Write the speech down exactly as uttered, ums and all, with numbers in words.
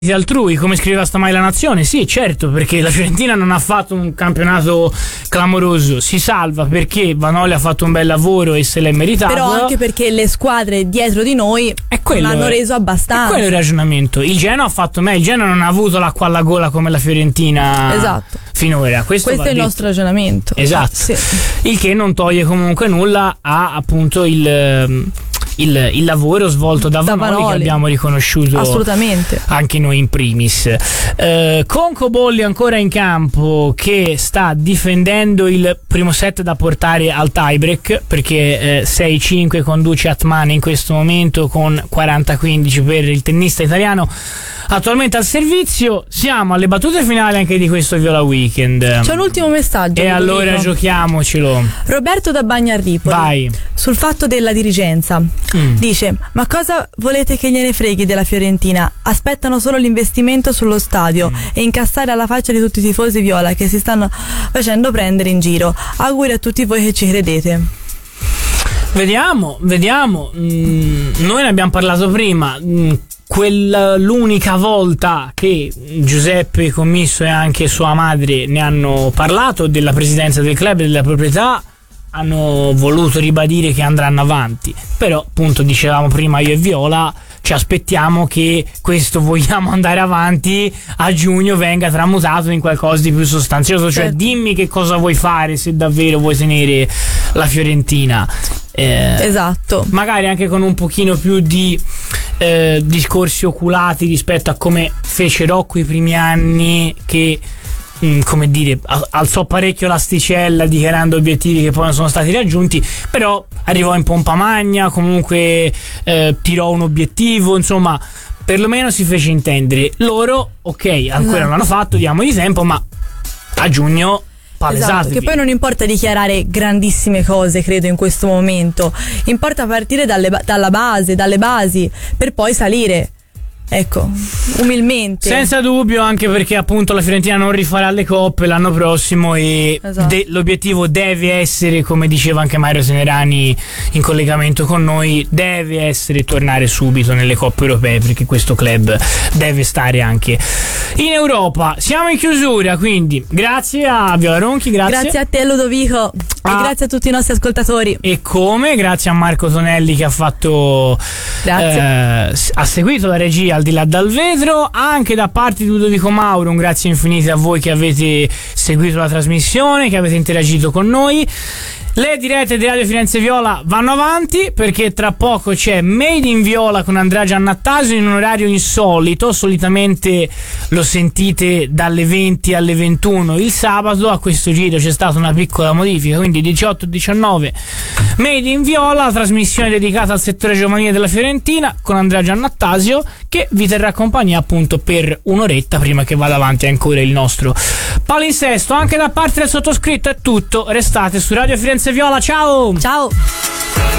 altrui, come scriveva stamani La Nazione. Sì, certo, perché la Fiorentina non ha fatto un campionato clamoroso, si salva perché Vanoli ha fatto un bel lavoro e se l'è meritato, però anche perché le squadre dietro di noi non hanno reso abbastanza. È quello il ragionamento. Il Genoa ha fatto meglio, il Genoa non ha avuto l'acqua alla gola come la Fiorentina, esatto, finora. Questo, questo è il detto. nostro ragionamento. Esatto, sì. Il che non toglie comunque nulla a appunto il Il, il lavoro svolto da, da Vanoli, Vanoli, che abbiamo riconosciuto assolutamente anche noi in primis. eh, con Cobolli ancora in campo, che sta difendendo il primo set da portare al tiebreak, perché eh, sei cinque conduce Atman in questo momento con quaranta quindici per il tennista italiano attualmente al servizio. Siamo alle battute finali anche di questo Viola Weekend. C'è un ultimo messaggio e allora dico. Giochiamocelo. Roberto da Bagnarripoli. Vai. Sul fatto della dirigenza mm. dice: ma cosa volete che gliene freghi della Fiorentina? Aspettano solo l'investimento sullo stadio mm. e incassare alla faccia di tutti i tifosi viola che si stanno facendo prendere in giro. Auguri a tutti voi che ci credete. Vediamo, vediamo. Mm, noi ne abbiamo parlato prima. Mm, quella l'unica volta che Giuseppe Commisso e anche sua madre ne hanno parlato della presidenza del club e della proprietà, hanno voluto ribadire che andranno avanti. Però appunto dicevamo prima io e Viola, ci aspettiamo che questo vogliamo andare avanti a giugno venga tramutato in qualcosa di più sostanzioso. Cioè certo. Dimmi che cosa vuoi fare se davvero vuoi tenere la Fiorentina. Eh, esatto. Magari anche con un pochino più di eh, discorsi oculati rispetto a come fece Rocco i primi anni, che mh, come dire alzò parecchio l'asticella dichiarando obiettivi che poi non sono stati raggiunti, però arrivò in pompa magna, comunque eh, tirò un obiettivo, insomma perlomeno si fece intendere. Loro ok, ancora esatto. non l'hanno fatto, diamogli tempo, ma a giugno esatto, che poi non importa dichiarare grandissime cose, credo, in questo momento. Importa partire dalle, dalla base, dalle basi, per poi salire. Ecco, umilmente. Senza dubbio, anche perché appunto la Fiorentina non rifarà le coppe l'anno prossimo e esatto. de- l'obiettivo deve essere, come diceva anche Mario Senerani in collegamento con noi, deve essere tornare subito nelle coppe europee, perché questo club deve stare anche in Europa. Siamo in chiusura, quindi grazie a Viola Ronchi, grazie. Grazie a te Ludovico ah. e grazie a tutti i nostri ascoltatori. E come, grazie a Marco Tonelli che ha fatto grazie. Eh, ha seguito la regia al di là dal vetro. Anche da parte di Ludovico Mauro un grazie infinite a voi che avete seguito la trasmissione, che avete interagito con noi. Le dirette di Radio Firenze Viola vanno avanti, perché tra poco c'è Made in Viola con Andrea Giannattasio in un orario insolito. Solitamente lo sentite dalle venti alle ventuno il sabato, a questo giro c'è stata una piccola modifica, quindi diciotto diciannove Made in Viola, trasmissione dedicata al settore giovanile della Fiorentina con Andrea Giannattasio, che vi terrà compagnia appunto per un'oretta prima che vada avanti ancora il nostro palinsesto. Anche da parte del sottoscritto è tutto, restate su Radio Firenze Viola, ciao! Ciao!